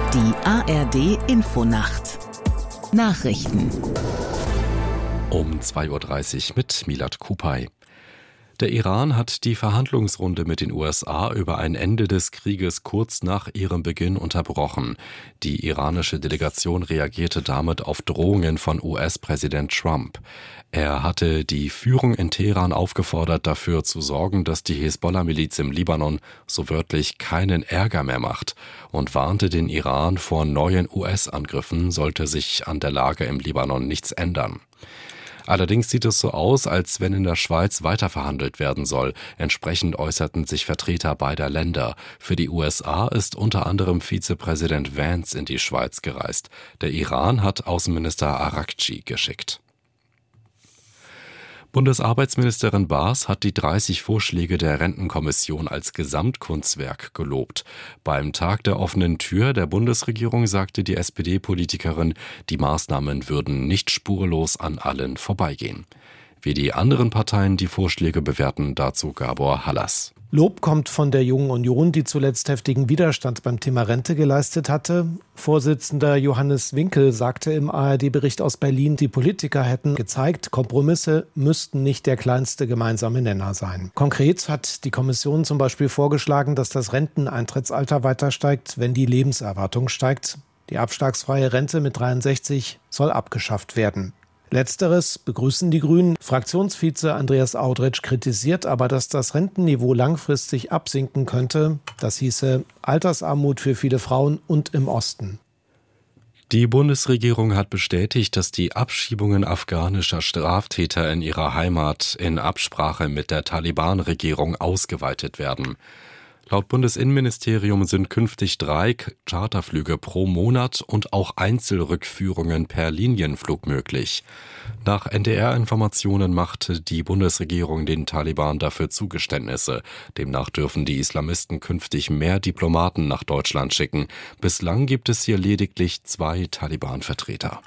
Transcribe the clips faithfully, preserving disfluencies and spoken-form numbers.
Die A R D-Infonacht. Nachrichten. Um zwei Uhr dreißig mit Milad Kupay. Der Iran hat die Verhandlungsrunde mit den U S A über ein Ende des Krieges kurz nach ihrem Beginn unterbrochen. Die iranische Delegation reagierte damit auf Drohungen von U S-Präsident Trump. Er hatte die Führung in Teheran aufgefordert, dafür zu sorgen, dass die Hisbollah-Miliz im Libanon so wörtlich keinen Ärger mehr macht und warnte den Iran vor neuen U S-Angriffen, sollte sich an der Lage im Libanon nichts ändern. Allerdings sieht es so aus, als wenn in der Schweiz weiterverhandelt werden soll. Entsprechend äußerten sich Vertreter beider Länder. Für die U S A ist unter anderem Vizepräsident Vance in die Schweiz gereist. Der Iran hat Außenminister Araghchi geschickt. Bundesarbeitsministerin Baas hat die dreißig Vorschläge der Rentenkommission als Gesamtkunstwerk gelobt. Beim Tag der offenen Tür der Bundesregierung sagte die S P D-Politikerin, die Maßnahmen würden nicht spurlos an allen vorbeigehen. Wie die anderen Parteien die Vorschläge bewerten, dazu Gabor Hallas. Lob kommt von der Jungen Union, die zuletzt heftigen Widerstand beim Thema Rente geleistet hatte. Vorsitzender Johannes Winkel sagte im A R D-Bericht aus Berlin, die Politiker hätten gezeigt, Kompromisse müssten nicht der kleinste gemeinsame Nenner sein. Konkret hat die Kommission zum Beispiel vorgeschlagen, dass das Renteneintrittsalter weiter steigt, wenn die Lebenserwartung steigt. Die abschlagsfreie Rente mit dreiundsechzig soll abgeschafft werden. Letzteres begrüßen die Grünen. Fraktionsvize Andreas Audretsch kritisiert aber, dass das Rentenniveau langfristig absinken könnte. Das hieße Altersarmut für viele Frauen und im Osten. Die Bundesregierung hat bestätigt, dass die Abschiebungen afghanischer Straftäter in ihrer Heimat in Absprache mit der Taliban-Regierung ausgeweitet werden. Laut Bundesinnenministerium sind künftig drei Charterflüge pro Monat und auch Einzelrückführungen per Linienflug möglich. Nach N D R-Informationen machte die Bundesregierung den Taliban dafür Zugeständnisse. Demnach dürfen die Islamisten künftig mehr Diplomaten nach Deutschland schicken. Bislang gibt es hier lediglich zwei Taliban-Vertreter.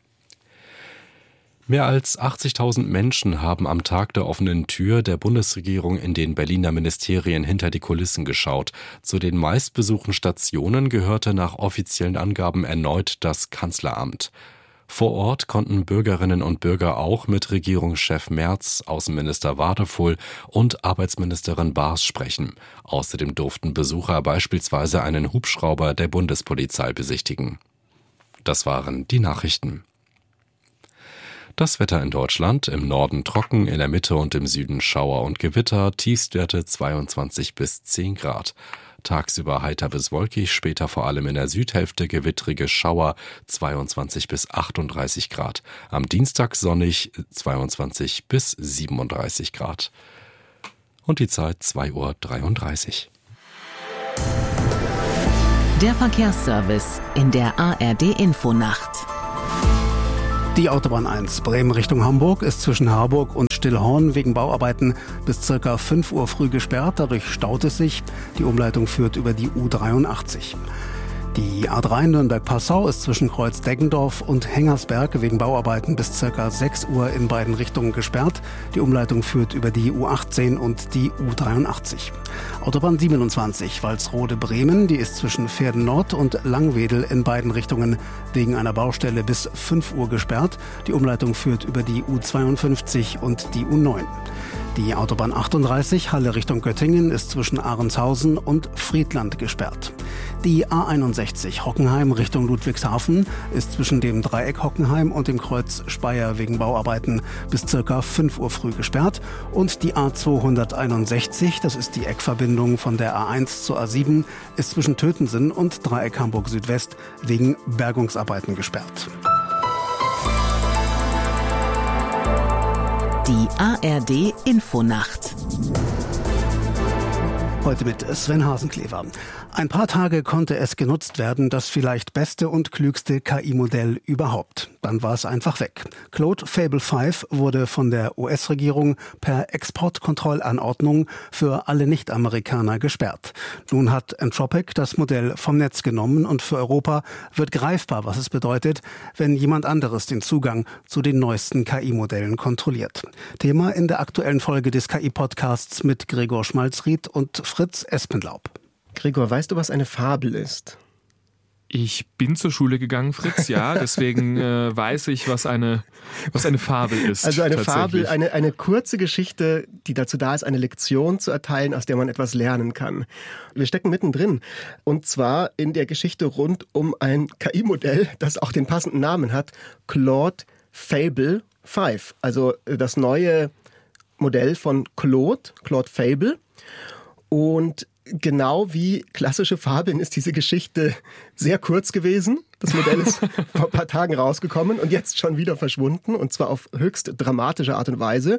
Mehr als achtzigtausend Menschen haben am Tag der offenen Tür der Bundesregierung in den Berliner Ministerien hinter die Kulissen geschaut. Zu den meistbesuchten Stationen gehörte nach offiziellen Angaben erneut das Kanzleramt. Vor Ort konnten Bürgerinnen und Bürger auch mit Regierungschef Merz, Außenminister Wadefull und Arbeitsministerin Baas sprechen. Außerdem durften Besucher beispielsweise einen Hubschrauber der Bundespolizei besichtigen. Das waren die Nachrichten. Das Wetter in Deutschland: im Norden trocken, in der Mitte und im Süden Schauer und Gewitter, Tiefstwerte zweiundzwanzig bis zehn Grad. Tagsüber heiter bis wolkig, später vor allem in der Südhälfte gewittrige Schauer, zweiundzwanzig bis achtunddreißig Grad. Am Dienstag sonnig, zweiundzwanzig bis siebenunddreißig Grad. Und die Zeit zwei Uhr dreiunddreißig. Der Verkehrsservice in der A R D-Infonacht. Die Autobahn eins Bremen Richtung Hamburg ist zwischen Harburg und Stillhorn wegen Bauarbeiten bis ca. fünf Uhr früh gesperrt. Dadurch staut es sich. Die Umleitung führt über die U dreiundachtzig. Die A drei Nürnberg-Passau ist zwischen Kreuz-Deggendorf und Hengersberg wegen Bauarbeiten bis ca. sechs Uhr in beiden Richtungen gesperrt. Die Umleitung führt über die U achtzehn und die U dreiundachtzig. Autobahn siebenundzwanzig Walsrode-Bremen, die ist zwischen Verden Nord und Langwedel in beiden Richtungen wegen einer Baustelle bis fünf Uhr gesperrt. Die Umleitung führt über die U zweiundfünfzig und die U neun. Die Autobahn achtunddreißig Halle Richtung Göttingen ist zwischen Ahrendshausen und Friedland gesperrt. Die A einundsechzig Hockenheim Richtung Ludwigshafen ist zwischen dem Dreieck Hockenheim und dem Kreuz Speyer wegen Bauarbeiten bis ca. fünf Uhr früh gesperrt. Und die A zweihunderteinundsechzig, das ist die Eckverbindung von der A eins zur A sieben, ist zwischen Tötensen und Dreieck Hamburg Südwest wegen Bergungsarbeiten gesperrt. Die A R D-Infonacht. Heute mit Sven Hasenklever. Ein paar Tage konnte es genutzt werden, das vielleicht beste und klügste K I-Modell überhaupt. Dann war es einfach weg. Claude Fable fünf wurde von der U S-Regierung per Exportkontrollanordnung für alle Nicht-Amerikaner gesperrt. Nun hat Anthropic das Modell vom Netz genommen und für Europa wird greifbar, was es bedeutet, wenn jemand anderes den Zugang zu den neuesten K I-Modellen kontrolliert. Thema in der aktuellen Folge des K I-Podcasts mit Gregor Schmalzried und Fritz Espenlaub. Gregor, weißt du, was eine Fabel ist? Ich bin zur Schule gegangen, Fritz, ja, deswegen äh, weiß ich, was eine, was eine Fabel ist. Also eine Fabel, eine, eine kurze Geschichte, die dazu da ist, eine Lektion zu erteilen, aus der man etwas lernen kann. Wir stecken mittendrin, und zwar in der Geschichte rund um ein K I-Modell, das auch den passenden Namen hat, Claude Fable fünf, also das neue Modell von Claude, Claude Fable. Und genau wie klassische Fabeln ist diese Geschichte sehr kurz gewesen. Das Modell ist vor ein paar Tagen rausgekommen und jetzt schon wieder verschwunden, und zwar auf höchst dramatische Art und Weise.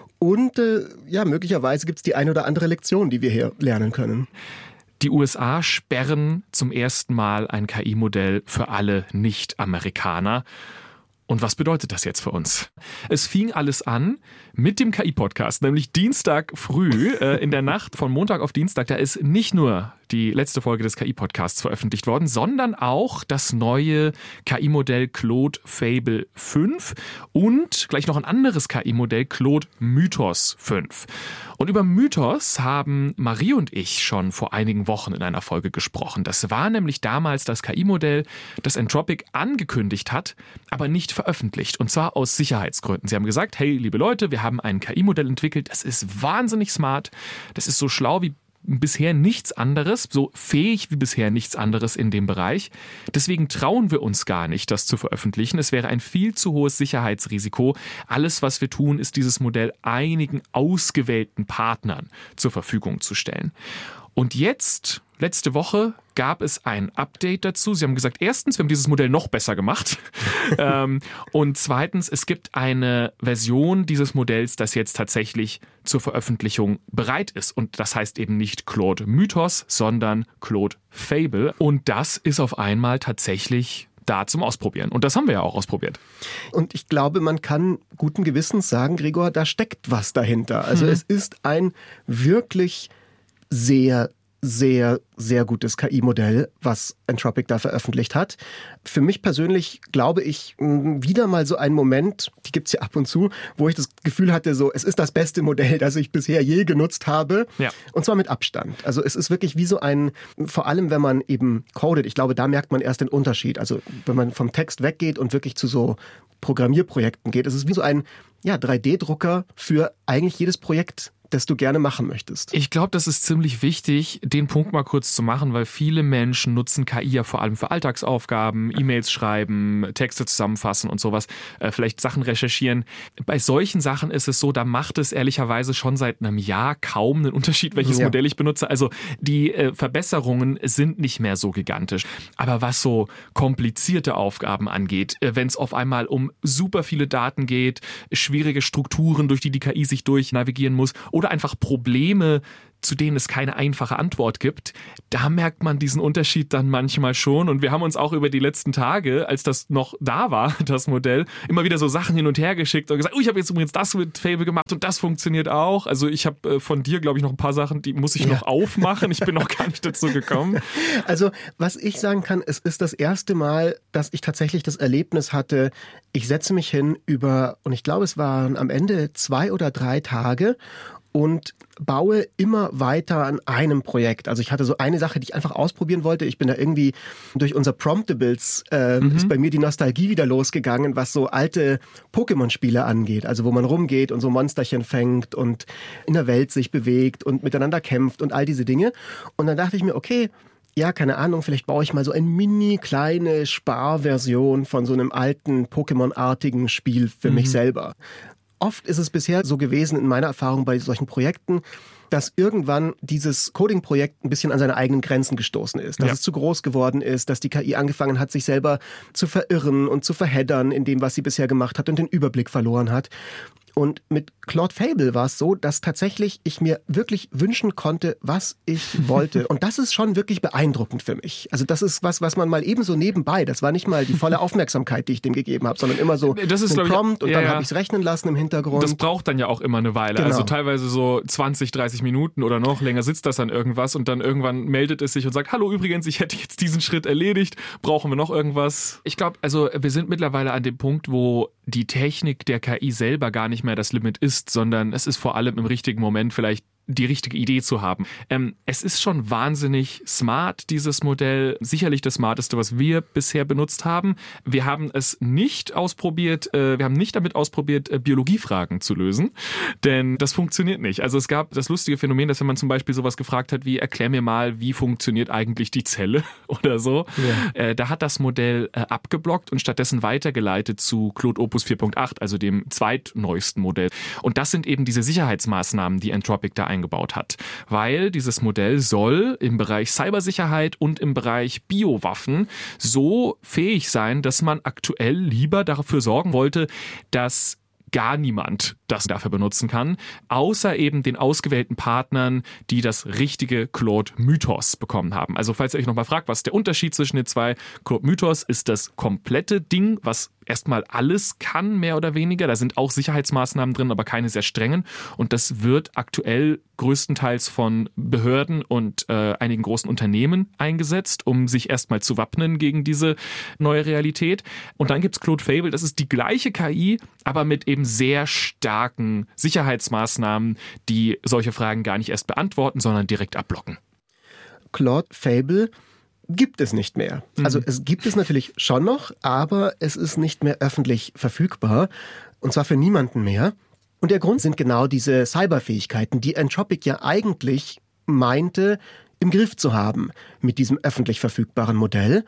Und äh, ja, möglicherweise gibt es die eine oder andere Lektion, die wir hier lernen können. Die U S A sperren zum ersten Mal ein K I-Modell für alle Nicht-Amerikaner. Und was bedeutet das jetzt für uns? Es fing alles an mit dem K I-Podcast, nämlich Dienstag früh, äh, in der Nacht von Montag auf Dienstag. Da ist nicht nur die letzte Folge des K I-Podcasts veröffentlicht worden, sondern auch das neue K I-Modell Claude Fable fünf und gleich noch ein anderes K I-Modell Claude Mythos fünf. Und über Mythos haben Marie und ich schon vor einigen Wochen in einer Folge gesprochen. Das war nämlich damals das K I-Modell, das Anthropic angekündigt hat, aber nicht veröffentlicht. Und zwar aus Sicherheitsgründen. Sie haben gesagt, hey, liebe Leute, wir haben ein K I-Modell entwickelt, das ist wahnsinnig smart, das ist so schlau wie bisher nichts anderes, so fähig wie bisher nichts anderes in dem Bereich. Deswegen trauen wir uns gar nicht, das zu veröffentlichen. Es wäre ein viel zu hohes Sicherheitsrisiko. Alles, was wir tun, ist dieses Modell einigen ausgewählten Partnern zur Verfügung zu stellen. Und jetzt, letzte Woche, gab es ein Update dazu. Sie haben gesagt, erstens, wir haben dieses Modell noch besser gemacht. ähm, und zweitens, es gibt eine Version dieses Modells, das jetzt tatsächlich zur Veröffentlichung bereit ist. Und das heißt eben nicht Claude Mythos, sondern Claude Fable. Und das ist auf einmal tatsächlich da zum Ausprobieren. Und das haben wir ja auch ausprobiert. Und ich glaube, man kann guten Gewissens sagen, Gregor, da steckt was dahinter. Also mhm. es ist ein wirklich sehr, sehr, sehr gutes K I-Modell, was Anthropic da veröffentlicht hat. Für mich persönlich glaube ich, wieder mal so ein Moment, die gibt es ja ab und zu, wo ich das Gefühl hatte, so, es ist das beste Modell, das ich bisher je genutzt habe. Ja. Und zwar mit Abstand. Also es ist wirklich wie so ein, vor allem wenn man eben codet, ich glaube, da merkt man erst den Unterschied. Also wenn man vom Text weggeht und wirklich zu so Programmierprojekten geht, es ist wie so ein ja, drei D Drucker für eigentlich jedes Projekt, das du gerne machen möchtest. Ich glaube, das ist ziemlich wichtig, den Punkt mal kurz zu machen, weil viele Menschen nutzen K I ja vor allem für Alltagsaufgaben, E-Mails schreiben, Texte zusammenfassen und sowas, äh, vielleicht Sachen recherchieren. Bei solchen Sachen ist es so, da macht es ehrlicherweise schon seit einem Jahr kaum einen Unterschied, welches ja. Modell ich benutze. Also die äh, Verbesserungen sind nicht mehr so gigantisch. Aber was so komplizierte Aufgaben angeht, äh, wenn es auf einmal um super viele Daten geht, schwierige Strukturen, durch die die K I sich durchnavigieren muss, oder einfach Probleme, zu denen es keine einfache Antwort gibt, da merkt man diesen Unterschied dann manchmal schon. Und wir haben uns auch über die letzten Tage, als das noch da war, das Modell, immer wieder so Sachen hin und her geschickt und gesagt, oh, ich habe jetzt übrigens das mit Fable gemacht und das funktioniert auch. Also ich habe äh, von dir, glaube ich, noch ein paar Sachen, die muss ich ja. noch aufmachen. Ich bin noch gar nicht dazu gekommen. Also was ich sagen kann, es ist das erste Mal, dass ich tatsächlich das Erlebnis hatte, ich setze mich hin über, und ich glaube, es waren am Ende zwei oder drei Tage, und baue immer weiter an einem Projekt. Also ich hatte so eine Sache, die ich einfach ausprobieren wollte. Ich bin da irgendwie durch unser Promptables äh, mhm. ist bei mir die Nostalgie wieder losgegangen, was so alte Pokémon-Spiele angeht. Also wo man rumgeht und so Monsterchen fängt und in der Welt sich bewegt und miteinander kämpft und all diese Dinge. Und dann dachte ich mir, okay, ja, keine Ahnung, vielleicht baue ich mal so eine mini kleine Sparversion von so einem alten Pokémon-artigen Spiel für mhm. mich selber. Oft ist es bisher so gewesen in meiner Erfahrung bei solchen Projekten, dass irgendwann dieses Coding-Projekt ein bisschen an seine eigenen Grenzen gestoßen ist. Dass ja. es zu groß geworden ist, dass die K I angefangen hat, sich selber zu verirren und zu verheddern in dem, was sie bisher gemacht hat und den Überblick verloren hat. Und mit Claude Fable war es so, dass tatsächlich ich mir wirklich wünschen konnte, was ich wollte. Und das ist schon wirklich beeindruckend für mich. Also das ist was, was man mal eben so nebenbei, das war nicht mal die volle Aufmerksamkeit, die ich dem gegeben habe, sondern immer so das ist, ein Prompt ich, und ja, dann ja. habe ich es rechnen lassen im Hintergrund. Das braucht dann ja auch immer eine Weile. Genau. Also teilweise so zwanzig, dreißig Minuten oder noch länger sitzt das an irgendwas und dann irgendwann meldet es sich und sagt, hallo übrigens, ich hätte jetzt diesen Schritt erledigt, brauchen wir noch irgendwas? Ich glaube, also wir sind mittlerweile an dem Punkt, wo die Technik der K I selber gar nicht mehr das Limit ist, sondern es ist vor allem im richtigen Moment vielleicht die richtige Idee zu haben. Ähm, es ist schon wahnsinnig smart, dieses Modell. Sicherlich das smarteste, was wir bisher benutzt haben. Wir haben es nicht ausprobiert, äh, wir haben nicht damit ausprobiert, äh, Biologiefragen zu lösen, denn das funktioniert nicht. Also es gab das lustige Phänomen, dass wenn man zum Beispiel sowas gefragt hat wie, erklär mir mal, wie funktioniert eigentlich die Zelle oder so, ja. äh, da hat das Modell äh, abgeblockt und stattdessen weitergeleitet zu Claude Opus vier Punkt acht, also dem zweitneuesten Modell. Und das sind eben diese Sicherheitsmaßnahmen, die Anthropic da eingebaut hat. Weil dieses Modell soll im Bereich Cybersicherheit und im Bereich Biowaffen so fähig sein, dass man aktuell lieber dafür sorgen wollte, dass gar niemand das dafür benutzen kann, außer eben den ausgewählten Partnern, die das richtige Claude Mythos bekommen haben. Also falls ihr euch nochmal fragt, was ist der Unterschied zwischen den zwei? Claude Mythos ist das komplette Ding, was erstmal alles kann, mehr oder weniger. Da sind auch Sicherheitsmaßnahmen drin, aber keine sehr strengen. Und das wird aktuell größtenteils von Behörden und äh, einigen großen Unternehmen eingesetzt, um sich erstmal zu wappnen gegen diese neue Realität. Und dann gibt's Claude Fable, das ist die gleiche K I, aber mit eben sehr starken Sicherheitsmaßnahmen, die solche Fragen gar nicht erst beantworten, sondern direkt abblocken. Claude Fable gibt es nicht mehr. Mhm. Also es gibt es natürlich schon noch, aber es ist nicht mehr öffentlich verfügbar. Und zwar für niemanden mehr. Und der Grund sind genau diese Cyberfähigkeiten, die Anthropic ja eigentlich meinte, im Griff zu haben mit diesem öffentlich verfügbaren Modell.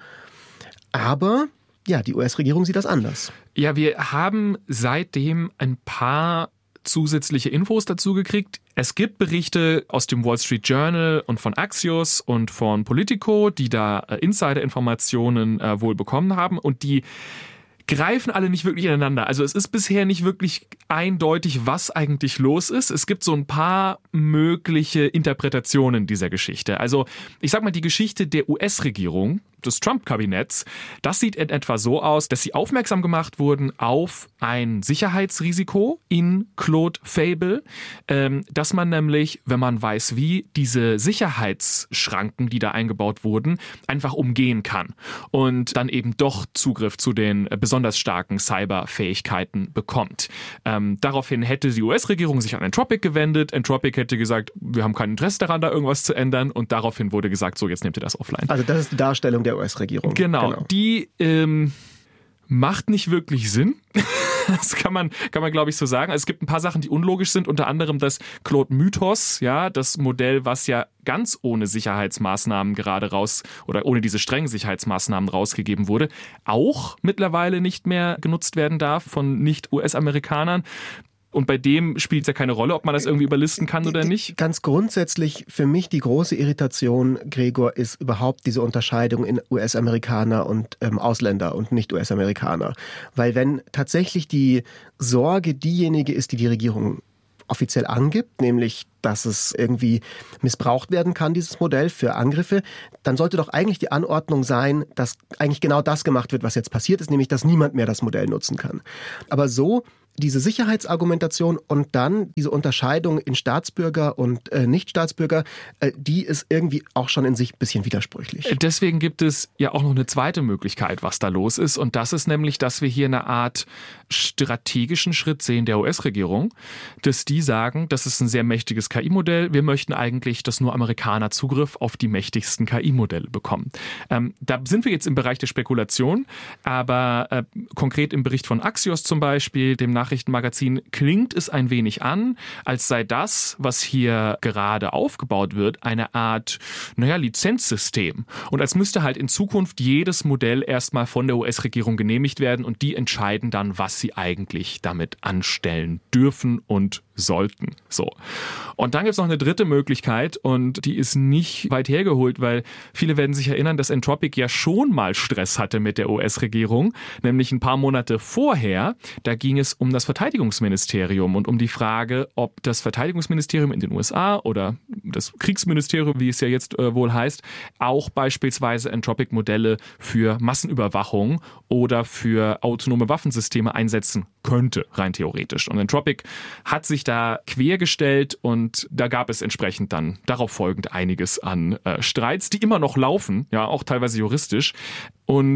Aber ja, die U S-Regierung sieht das anders. Ja, wir haben seitdem ein paar zusätzliche Infos dazu gekriegt. Es gibt Berichte aus dem Wall Street Journal und von Axios und von Politico, die da äh, Insider-Informationen äh, wohl bekommen haben und die greifen alle nicht wirklich ineinander. Also es ist bisher nicht wirklich eindeutig, was eigentlich los ist. Es gibt so ein paar mögliche Interpretationen dieser Geschichte. Also ich sag mal, die Geschichte der U S-Regierung, des Trump-Kabinetts, das sieht in etwa so aus, dass sie aufmerksam gemacht wurden auf ein Sicherheitsrisiko in Claude Fable, ähm, dass man nämlich, wenn man weiß wie, diese Sicherheitsschranken, die da eingebaut wurden, einfach umgehen kann und dann eben doch Zugriff zu den besonders starken Cyberfähigkeiten bekommt. Ähm, daraufhin hätte die U S-Regierung sich an Anthropic gewendet. Anthropic hätte gesagt, wir haben kein Interesse daran, da irgendwas zu ändern und daraufhin wurde gesagt, so, jetzt nehmt ihr das offline. Also das ist die Darstellung der U S-Regierung. Genau, genau. Die ähm, macht nicht wirklich Sinn. Das kann man, kann man glaube ich so sagen. Also es gibt ein paar Sachen, die unlogisch sind, unter anderem das Claude Mythos, ja, das Modell, was ja ganz ohne Sicherheitsmaßnahmen gerade raus oder ohne diese strengen Sicherheitsmaßnahmen rausgegeben wurde, auch mittlerweile nicht mehr genutzt werden darf von Nicht-U S-Amerikanern. Und bei dem spielt es ja keine Rolle, ob man das irgendwie überlisten kann oder nicht. Ganz grundsätzlich für mich die große Irritation, Gregor, ist überhaupt diese Unterscheidung in U S-Amerikaner und ähm, Ausländer und Nicht-U S-Amerikaner. Weil wenn tatsächlich die Sorge diejenige ist, die die Regierung offiziell angibt, nämlich dass es irgendwie missbraucht werden kann, dieses Modell für Angriffe, dann sollte doch eigentlich die Anordnung sein, dass eigentlich genau das gemacht wird, was jetzt passiert ist, nämlich dass niemand mehr das Modell nutzen kann. Aber so diese Sicherheitsargumentation und dann diese Unterscheidung in Staatsbürger und äh, Nicht-Staatsbürger, äh, die ist irgendwie auch schon in sich ein bisschen widersprüchlich. Deswegen gibt es ja auch noch eine zweite Möglichkeit, was da los ist. Und das ist nämlich, dass wir hier eine Art strategischen Schritt sehen der U S-Regierung, dass die sagen, das ist ein sehr mächtiges K I-Modell. Wir möchten eigentlich, dass nur Amerikaner Zugriff auf die mächtigsten K I-Modelle bekommen. Ähm, da sind wir jetzt im Bereich der Spekulation, aber äh, konkret im Bericht von Axios zum Beispiel, dem Nachrichtenmagazin, klingt es ein wenig an, als sei das, was hier gerade aufgebaut wird, eine Art, naja, Lizenzsystem. Und als müsste halt in Zukunft jedes Modell erstmal von der U S-Regierung genehmigt werden und die entscheiden dann, was sie eigentlich damit anstellen dürfen und sollten. So. Und dann gibt es noch eine dritte Möglichkeit und die ist nicht weit hergeholt, weil viele werden sich erinnern, dass Anthropic ja schon mal Stress hatte mit der U S-Regierung, nämlich ein paar Monate vorher. Da ging es um das Verteidigungsministerium und um die Frage, ob das Verteidigungsministerium in den U S A oder das Kriegsministerium, wie es ja jetzt äh, wohl heißt, auch beispielsweise Anthropic-Modelle für Massenüberwachung oder für autonome Waffensysteme einsetzen könnte, rein theoretisch. Und Anthropic hat sich da quergestellt und da gab es entsprechend dann darauf folgend einiges an äh, Streits, die immer noch laufen, ja, auch teilweise juristisch. Und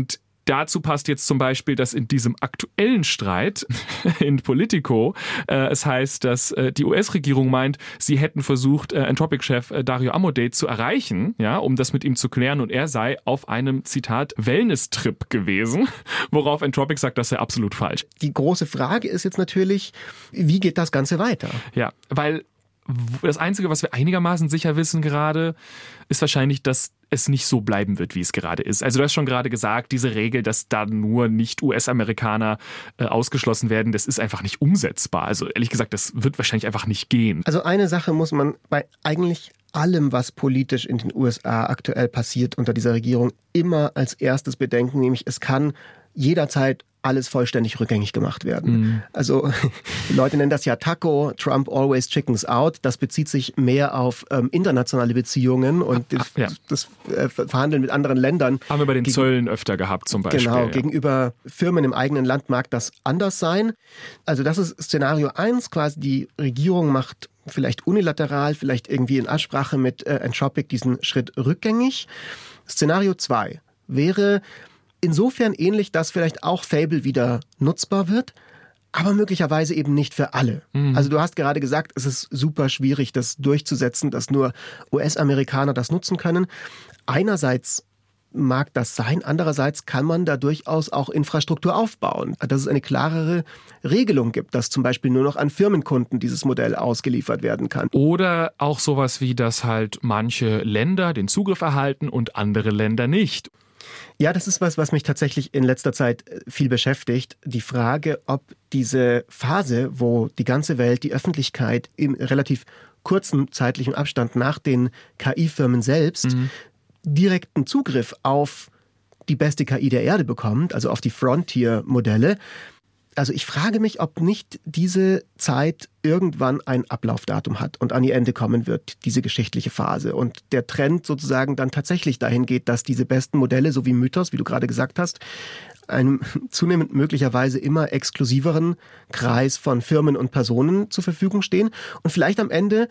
Dazu passt jetzt zum Beispiel, dass in diesem aktuellen Streit in Politico äh, es heißt, dass äh, die U S-Regierung meint, sie hätten versucht, äh, Anthropic-Chef äh, Dario Amodei zu erreichen, ja, um das mit ihm zu klären, und er sei auf einem, Zitat, Wellness-Trip gewesen, worauf Anthropic sagt, das sei absolut falsch. Die große Frage ist jetzt natürlich, wie geht das Ganze weiter? Ja, weil das Einzige, was wir einigermaßen sicher wissen gerade, ist wahrscheinlich, dass es nicht so bleiben wird, wie es gerade ist. Also du hast schon gerade gesagt, diese Regel, dass da nur nicht-U S-Amerikaner äh, ausgeschlossen werden, das ist einfach nicht umsetzbar. Also ehrlich gesagt, das wird wahrscheinlich einfach nicht gehen. Also eine Sache muss man bei eigentlich allem, was politisch in den U S A aktuell passiert unter dieser Regierung, immer als erstes bedenken, nämlich es kann jederzeit alles vollständig rückgängig gemacht werden. Mhm. Also die Leute nennen das ja Taco, Trump always chickens out. Das bezieht sich mehr auf ähm, internationale Beziehungen und das, ja. das äh, Verhandeln mit anderen Ländern. Haben wir bei den gegen, Zöllen öfter gehabt zum Beispiel. Genau, ja. gegenüber Firmen im eigenen Land mag das anders sein. Also das ist Szenario eins, quasi die Regierung macht vielleicht unilateral, vielleicht irgendwie in Absprache mit äh, Anthropic diesen Schritt rückgängig. Szenario zwei wäre insofern ähnlich, dass vielleicht auch Fable wieder nutzbar wird, aber möglicherweise eben nicht für alle. Mhm. Also du hast gerade gesagt, es ist super schwierig, das durchzusetzen, dass nur U S-Amerikaner das nutzen können. Einerseits mag das sein, andererseits kann man da durchaus auch Infrastruktur aufbauen, dass es eine klarere Regelung gibt, dass zum Beispiel nur noch an Firmenkunden dieses Modell ausgeliefert werden kann. Oder auch sowas wie, dass halt manche Länder den Zugriff erhalten und andere Länder nicht. Ja, das ist was, was mich tatsächlich in letzter Zeit viel beschäftigt. Die Frage, ob diese Phase, wo die ganze Welt, die Öffentlichkeit im relativ kurzen zeitlichen Abstand nach den K I-Firmen selbst mhm. direkten Zugriff auf die beste K I der Erde bekommt, also auf die Frontier-Modelle. Also ich frage mich, ob nicht diese Zeit irgendwann ein Ablaufdatum hat und an ihr Ende kommen wird, diese geschichtliche Phase. Und der Trend sozusagen dann tatsächlich dahin geht, dass diese besten Modelle, so wie Mythos, wie du gerade gesagt hast, einem zunehmend möglicherweise immer exklusiveren Kreis von Firmen und Personen zur Verfügung stehen. Und vielleicht am Ende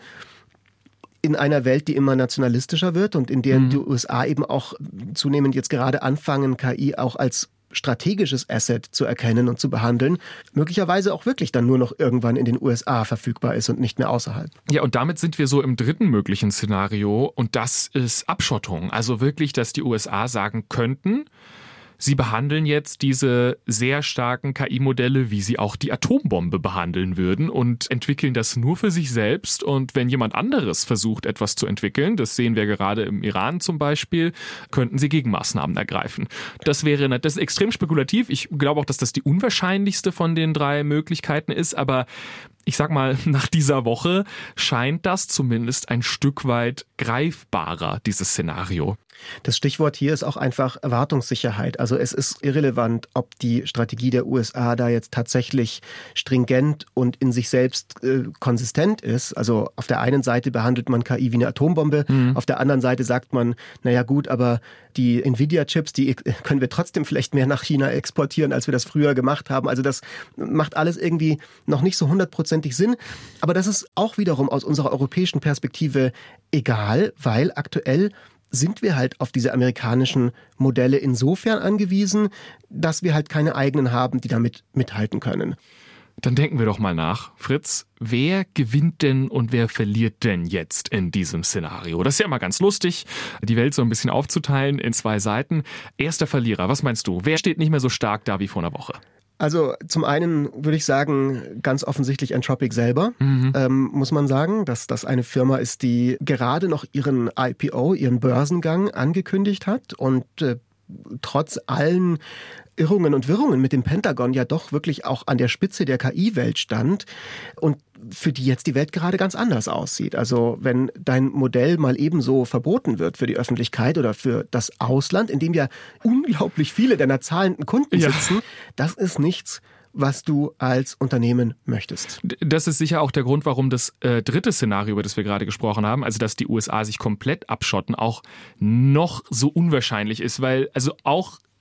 in einer Welt, die immer nationalistischer wird und in der mhm. die U S A eben auch zunehmend jetzt gerade anfangen, K I auch als strategisches Asset zu erkennen und zu behandeln, möglicherweise auch wirklich dann nur noch irgendwann in den U S A verfügbar ist und nicht mehr außerhalb. Ja, und damit sind wir so im dritten möglichen Szenario, und das ist Abschottung. Also wirklich, dass die U S A sagen könnten, sie behandeln jetzt diese sehr starken K I-Modelle, wie sie auch die Atombombe behandeln würden, und entwickeln das nur für sich selbst. Und wenn jemand anderes versucht, etwas zu entwickeln, das sehen wir gerade im Iran zum Beispiel, könnten sie Gegenmaßnahmen ergreifen. Das wäre, das ist extrem spekulativ. Ich glaube auch, dass das die unwahrscheinlichste von den drei Möglichkeiten ist, aber ich sag mal, nach dieser Woche scheint das zumindest ein Stück weit greifbarer, dieses Szenario. Das Stichwort hier ist auch einfach Erwartungssicherheit. Also es ist irrelevant, ob die Strategie der U S A da jetzt tatsächlich stringent und in sich selbst äh, konsistent ist. Also auf der einen Seite behandelt man K I wie eine Atombombe, mhm. auf der anderen Seite sagt man, naja gut, aber die Nvidia-Chips, die können wir trotzdem vielleicht mehr nach China exportieren, als wir das früher gemacht haben. Also das macht alles irgendwie noch nicht so hundertprozentig Sinn. Aber das ist auch wiederum aus unserer europäischen Perspektive egal, weil aktuell sind wir halt auf diese amerikanischen Modelle insofern angewiesen, dass wir halt keine eigenen haben, die damit mithalten können. Dann denken wir doch mal nach. Fritz, wer gewinnt denn und wer verliert denn jetzt in diesem Szenario? Das ist ja immer ganz lustig, die Welt so ein bisschen aufzuteilen in zwei Seiten. Erster Verlierer, was meinst du? Wer steht nicht mehr so stark da wie vor einer Woche? Also zum einen würde ich sagen, ganz offensichtlich Anthropic selber, mhm. ähm, muss man sagen, dass das eine Firma ist, die gerade noch ihren I P O, ihren Börsengang angekündigt hat und äh, trotz allen Irrungen und Wirrungen mit dem Pentagon ja doch wirklich auch an der Spitze der K I-Welt stand und für die jetzt die Welt gerade ganz anders aussieht. Also wenn dein Modell mal ebenso verboten wird für die Öffentlichkeit oder für das Ausland, in dem ja unglaublich viele deiner zahlenden Kunden ja. sitzen, das ist nichts, was du als Unternehmen möchtest. Das ist sicher auch der Grund, warum das äh, dritte Szenario, über das wir gerade gesprochen haben, also dass die U S A sich komplett abschotten, auch noch so unwahrscheinlich ist, weil also auch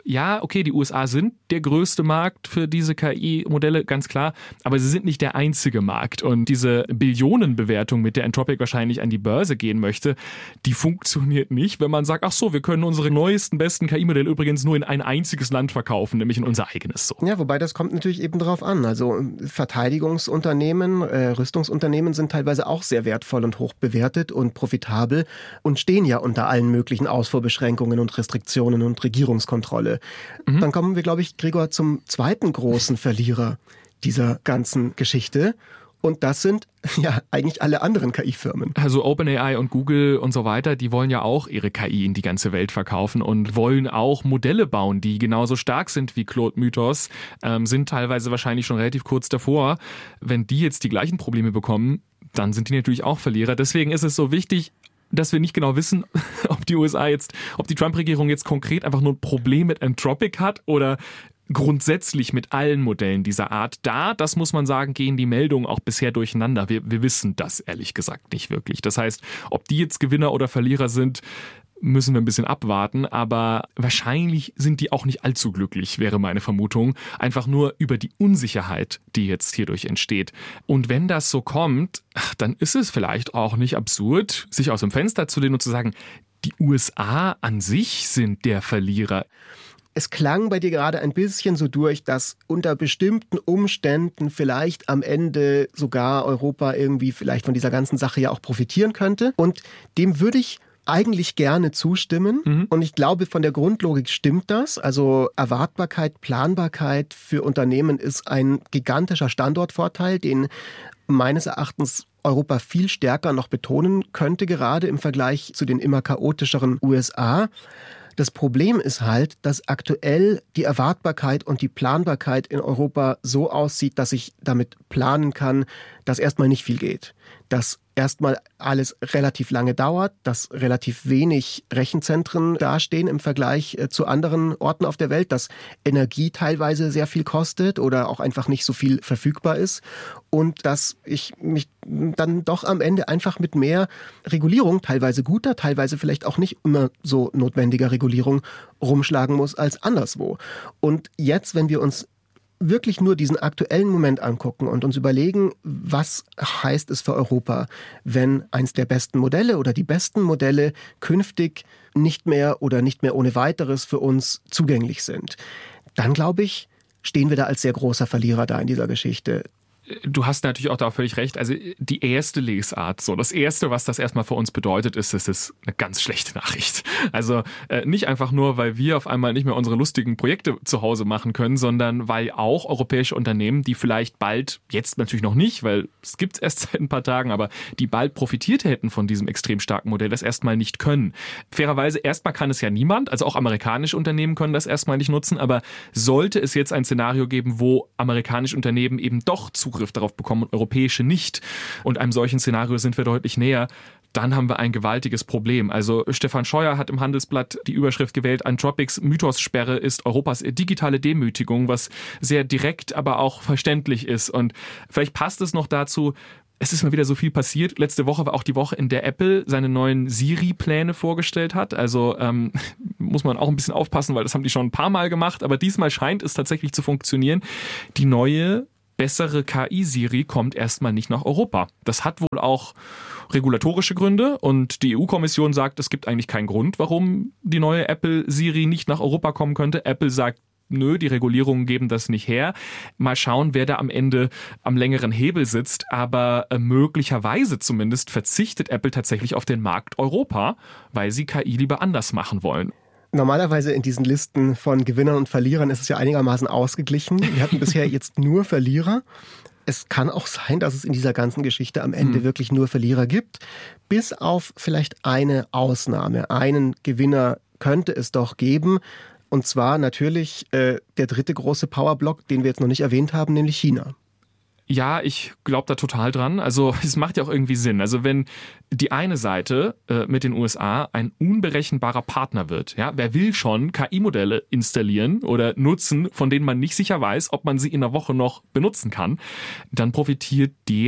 ja, okay, die U S A sind der größte Markt für diese K I-Modelle, ganz klar, aber sie sind nicht der einzige Markt. Und diese Billionenbewertung, mit der Anthropic wahrscheinlich an die Börse gehen möchte, die funktioniert nicht, wenn man sagt, ach so, wir können unsere neuesten, besten K I-Modelle übrigens nur in ein einziges Land verkaufen, nämlich in unser eigenes. So. Ja, wobei das kommt natürlich eben drauf an. Also Verteidigungsunternehmen, äh, Rüstungsunternehmen sind teilweise auch sehr wertvoll und hoch bewertet und profitabel und stehen ja unter allen möglichen Ausfuhrbeschränkungen und Restriktionen und Regierungskontrolle. Mhm. Dann kommen wir, glaube ich, Gregor, zum zweiten großen Verlierer dieser ganzen Geschichte. Und das sind ja eigentlich alle anderen K I-Firmen. Also OpenAI und Google und so weiter, die wollen ja auch ihre K I in die ganze Welt verkaufen und wollen auch Modelle bauen, die genauso stark sind wie Claude Mythos, ähm, sind teilweise wahrscheinlich schon relativ kurz davor. Wenn die jetzt die gleichen Probleme bekommen, dann sind die natürlich auch Verlierer. Deswegen ist es so wichtig, dass wir nicht genau wissen, ob die U S A jetzt, ob die Trump-Regierung jetzt konkret einfach nur ein Problem mit Anthropic hat oder grundsätzlich mit allen Modellen dieser Art. Da, das muss man sagen, gehen die Meldungen auch bisher durcheinander. Wir, wir wissen das ehrlich gesagt nicht wirklich. Das heißt, ob die jetzt Gewinner oder Verlierer sind, müssen wir ein bisschen abwarten, aber wahrscheinlich sind die auch nicht allzu glücklich, wäre meine Vermutung. Einfach nur über die Unsicherheit, die jetzt hierdurch entsteht. Und wenn das so kommt, dann ist es vielleicht auch nicht absurd, sich aus dem Fenster zu lehnen und zu sagen, die U S A an sich sind der Verlierer. Es klang bei dir gerade ein bisschen so durch, dass unter bestimmten Umständen vielleicht am Ende sogar Europa irgendwie vielleicht von dieser ganzen Sache ja auch profitieren könnte. Und dem würde ich eigentlich gerne zustimmen. Mhm. Und ich glaube, von der Grundlogik stimmt das. Also Erwartbarkeit, Planbarkeit für Unternehmen ist ein gigantischer Standortvorteil, den meines Erachtens Europa viel stärker noch betonen könnte, gerade im Vergleich zu den immer chaotischeren U S A. Das Problem ist halt, dass aktuell die Erwartbarkeit und die Planbarkeit in Europa so aussieht, dass ich damit planen kann, dass erstmal nicht viel geht. Dass erstmal alles relativ lange dauert, dass relativ wenig Rechenzentren dastehen im Vergleich zu anderen Orten auf der Welt, dass Energie teilweise sehr viel kostet oder auch einfach nicht so viel verfügbar ist und dass ich mich dann doch am Ende einfach mit mehr Regulierung, teilweise guter, teilweise vielleicht auch nicht immer so notwendiger Regulierung, rumschlagen muss als anderswo. Und jetzt, wenn wir uns wirklich nur diesen aktuellen Moment angucken und uns überlegen, was heißt es für Europa, wenn eins der besten Modelle oder die besten Modelle künftig nicht mehr oder nicht mehr ohne weiteres für uns zugänglich sind, dann glaube ich, stehen wir da als sehr großer Verlierer da in dieser Geschichte. Du hast natürlich auch da völlig recht. Also die erste Lesart, so das Erste, was das erstmal für uns bedeutet, ist, es ist eine ganz schlechte Nachricht. Also äh, nicht einfach nur, weil wir auf einmal nicht mehr unsere lustigen Projekte zu Hause machen können, sondern weil auch europäische Unternehmen, die vielleicht bald, jetzt natürlich noch nicht, weil es gibt es erst seit ein paar Tagen, aber die bald profitiert hätten von diesem extrem starken Modell, das erstmal nicht können. Fairerweise, erstmal kann es ja niemand, also auch amerikanische Unternehmen können das erstmal nicht nutzen, aber sollte es jetzt ein Szenario geben, wo amerikanische Unternehmen eben doch zu Zugriff darauf bekommen und europäische nicht. Und einem solchen Szenario sind wir deutlich näher. Dann haben wir ein gewaltiges Problem. Also Stefan Scheuer hat im Handelsblatt die Überschrift gewählt, Anthropics Mythos-Sperre ist Europas digitale Demütigung, was sehr direkt, aber auch verständlich ist. Und vielleicht passt es noch dazu, es ist mal wieder so viel passiert. Letzte Woche war auch die Woche, in der Apple seine neuen Siri-Pläne vorgestellt hat. Also ähm, muss man auch ein bisschen aufpassen, weil das haben die schon ein paar Mal gemacht. Aber diesmal scheint es tatsächlich zu funktionieren. Die neue bessere K I-Siri kommt erstmal nicht nach Europa. Das hat wohl auch regulatorische Gründe und die E U-Kommission sagt, es gibt eigentlich keinen Grund, warum die neue Apple-Siri nicht nach Europa kommen könnte. Apple sagt, nö, die Regulierungen geben das nicht her. Mal schauen, wer da am Ende am längeren Hebel sitzt. Aber äh, möglicherweise zumindest verzichtet Apple tatsächlich auf den Markt Europa, weil sie K I lieber anders machen wollen. Normalerweise in diesen Listen von Gewinnern und Verlierern ist es ja einigermaßen ausgeglichen. Wir hatten bisher jetzt nur Verlierer. Es kann auch sein, dass es in dieser ganzen Geschichte am Ende hm. wirklich nur Verlierer gibt. Bis auf vielleicht eine Ausnahme. Einen Gewinner könnte es doch geben. Und zwar natürlich äh, der dritte große Powerblock, den wir jetzt noch nicht erwähnt haben, nämlich China. Ja, ich glaube da total dran. Also es macht ja auch irgendwie Sinn. Also wenn die eine Seite äh, mit den U S A ein unberechenbarer Partner wird, ja, wer will schon K I-Modelle installieren oder nutzen, von denen man nicht sicher weiß, ob man sie in einer Woche noch benutzen kann, dann profitiert der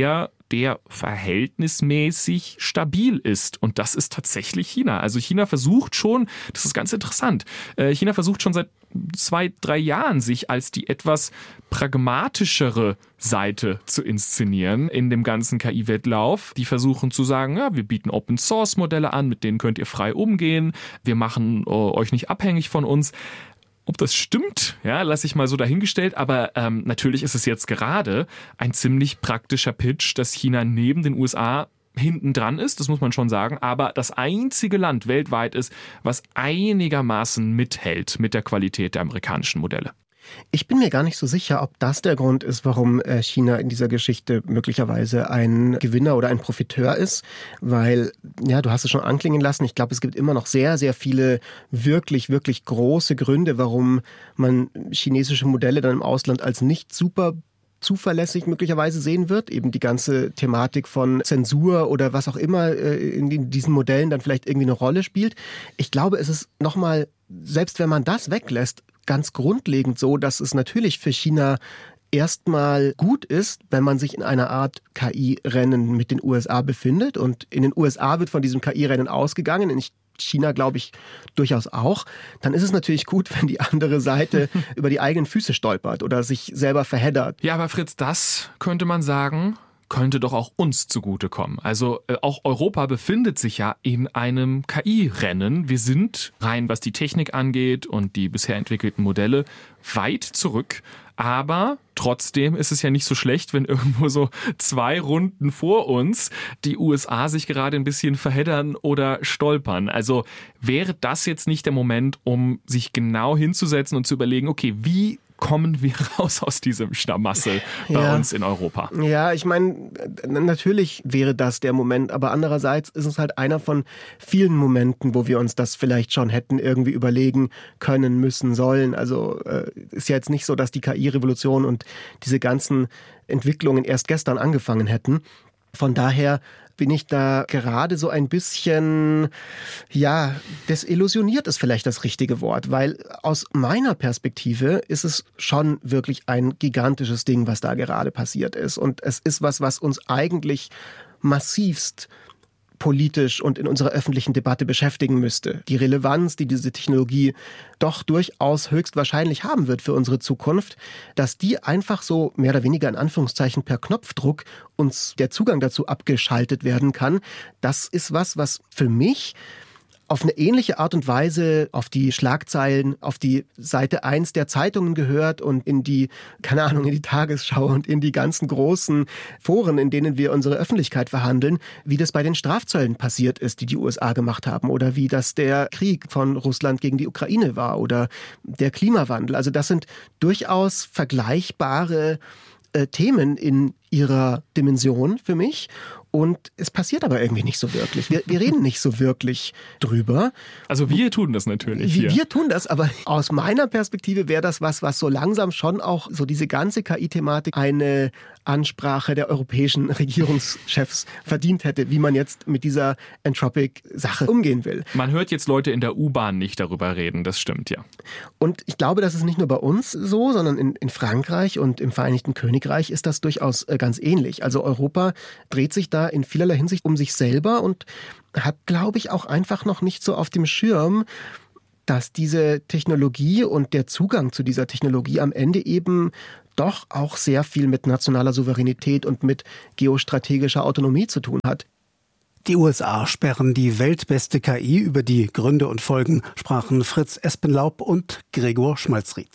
der verhältnismäßig stabil ist. Und das ist tatsächlich China. Also China versucht schon, das ist ganz interessant, China versucht schon seit zwei, drei Jahren, sich als die etwas pragmatischere Seite zu inszenieren in dem ganzen K I-Wettlauf. Die versuchen zu sagen, ja, wir bieten Open-Source-Modelle an, mit denen könnt ihr frei umgehen, wir machen äh, euch nicht abhängig von uns. Ob das stimmt, ja, lasse ich mal so dahingestellt, aber ähm, natürlich ist es jetzt gerade ein ziemlich praktischer Pitch, dass China neben den U S A hinten dran ist, das muss man schon sagen, aber das einzige Land weltweit ist, was einigermaßen mithält mit der Qualität der amerikanischen Modelle. Ich bin mir gar nicht so sicher, ob das der Grund ist, warum China in dieser Geschichte möglicherweise ein Gewinner oder ein Profiteur ist, weil, ja, du hast es schon anklingen lassen, ich glaube, es gibt immer noch sehr, sehr viele wirklich, wirklich große Gründe, warum man chinesische Modelle dann im Ausland als nicht super zuverlässig möglicherweise sehen wird. Eben die ganze Thematik von Zensur oder was auch immer in diesen Modellen dann vielleicht irgendwie eine Rolle spielt. Ich glaube, es ist nochmal, selbst wenn man das weglässt, ganz grundlegend so, dass es natürlich für China erstmal gut ist, wenn man sich in einer Art K I-Rennen mit den U S A befindet. Und in den U S A wird von diesem K I-Rennen ausgegangen. In China, glaube ich, durchaus auch. Dann ist es natürlich gut, wenn die andere Seite über die eigenen Füße stolpert oder sich selber verheddert. Ja, aber Fritz, das könnte man sagen, könnte doch auch uns zugutekommen. Also äh, auch Europa befindet sich ja in einem K I-Rennen. Wir sind rein, was die Technik angeht und die bisher entwickelten Modelle, weit zurück. Aber trotzdem ist es ja nicht so schlecht, wenn irgendwo so zwei Runden vor uns die U S A sich gerade ein bisschen verheddern oder stolpern. Also wäre das jetzt nicht der Moment, um sich genau hinzusetzen und zu überlegen, okay, wie kommen wir raus aus diesem Schlamassel bei ja. uns in Europa? Ja, ich meine, natürlich wäre das der Moment, aber andererseits ist es halt einer von vielen Momenten, wo wir uns das vielleicht schon hätten irgendwie überlegen können, müssen, sollen. Also äh, ist ja jetzt nicht so, dass die K I-Revolution und diese ganzen Entwicklungen erst gestern angefangen hätten. Von daher bin ich da gerade so ein bisschen, ja, desillusioniert ist vielleicht das richtige Wort, weil aus meiner Perspektive ist es schon wirklich ein gigantisches Ding, was da gerade passiert ist. Und es ist was, was uns eigentlich massivst politisch und in unserer öffentlichen Debatte beschäftigen müsste. Die Relevanz, die diese Technologie doch durchaus höchstwahrscheinlich haben wird für unsere Zukunft, dass die einfach so mehr oder weniger in Anführungszeichen per Knopfdruck uns der Zugang dazu abgeschaltet werden kann, das ist was, was für mich auf eine ähnliche Art und Weise auf die Schlagzeilen, auf die Seite eins der Zeitungen gehört und in die, keine Ahnung, in die Tagesschau und in die ganzen großen Foren, in denen wir unsere Öffentlichkeit verhandeln, wie das bei den Strafzöllen passiert ist, die die U S A gemacht haben oder wie das der Krieg von Russland gegen die Ukraine war oder der Klimawandel. Also das sind durchaus vergleichbare äh, Themen in ihrer Dimension für mich. Und es passiert aber irgendwie nicht so wirklich. Wir, wir reden nicht so wirklich drüber. Also wir tun das natürlich Wir, hier. wir tun das, aber aus meiner Perspektive wäre das was, was so langsam schon auch so diese ganze K I-Thematik eine Ansprache der europäischen Regierungschefs verdient hätte, wie man jetzt mit dieser Anthropic-Sache umgehen will. Man hört jetzt Leute in der U-Bahn nicht darüber reden, das stimmt, ja. Und ich glaube, das ist nicht nur bei uns so, sondern in, in Frankreich und im Vereinigten Königreich ist das durchaus äh, ganz ähnlich. Also Europa dreht sich da in vielerlei Hinsicht um sich selber und hat, glaube ich, auch einfach noch nicht so auf dem Schirm, dass diese Technologie und der Zugang zu dieser Technologie am Ende eben doch auch sehr viel mit nationaler Souveränität und mit geostrategischer Autonomie zu tun hat. Die U S A sperren die weltbeste K I. Über die Gründe und Folgen sprachen Fritz Espenlaub und Gregor Schmalzried.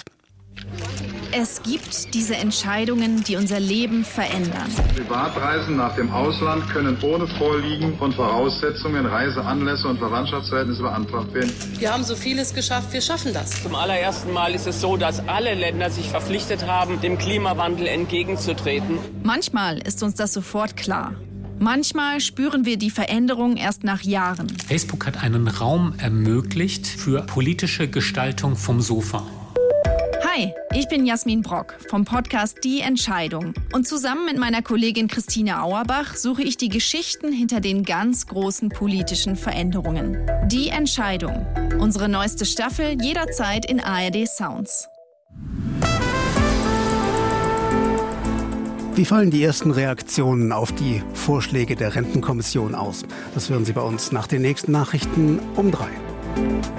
Es gibt diese Entscheidungen, die unser Leben verändern. Privatreisen nach dem Ausland können ohne Vorliegen von Voraussetzungen, Reiseanlässe und Verwandtschaftsverhältnisse beantragt werden. Wir haben so vieles geschafft, wir schaffen das. Zum allerersten Mal ist es so, dass alle Länder sich verpflichtet haben, dem Klimawandel entgegenzutreten. Manchmal ist uns das sofort klar. Manchmal spüren wir die Veränderung erst nach Jahren. Facebook hat einen Raum ermöglicht für politische Gestaltung vom Sofa. Hi, ich bin Jasmin Brock vom Podcast Die Entscheidung. Und zusammen mit meiner Kollegin Christine Auerbach suche ich die Geschichten hinter den ganz großen politischen Veränderungen. Die Entscheidung. Unsere neueste Staffel jederzeit in A R D Sounds. Wie fallen die ersten Reaktionen auf die Vorschläge der Rentenkommission aus? Das hören Sie bei uns nach den nächsten Nachrichten um drei.